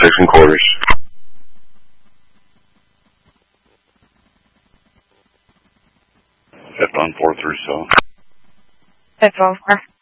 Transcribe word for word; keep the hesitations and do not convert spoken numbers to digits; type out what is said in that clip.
six and quarters. Fifth on four through so. Fifth on four.